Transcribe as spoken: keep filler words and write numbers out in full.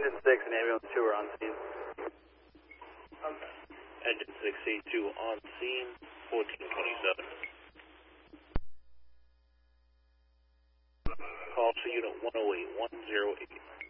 Engine six and ambulance two are on scene. Okay. Engine six eight two on scene, fourteen twenty-seven. Call to unit one oh eight, one oh eight.